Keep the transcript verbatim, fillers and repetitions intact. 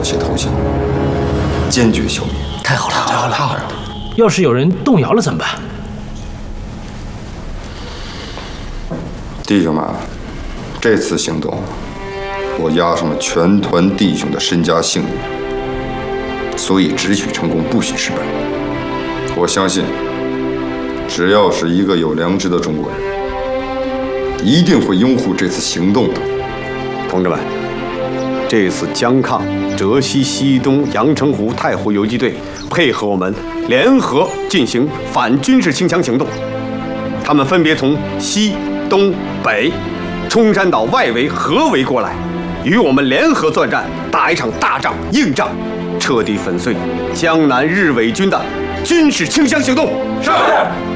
血投降，坚决消灭。 太好了，太好了，太好了！ 要是有人动摇了怎么办？ 弟兄们，这次行动，我押上了全团弟兄的身家性命，所以只许成功，不许失败。我相信，只要是一个有良知的中国人，一定会拥护这次行动的。 同志们，这次江抗、浙西、西东、阳澄湖、太湖游击队配合我们联合进行反军事清乡行动，他们分别从西、东北、冲山岛外围合围过来，与我们联合作战，打一场大仗、硬仗，彻底粉碎江南日伪军的军事清乡行动。是。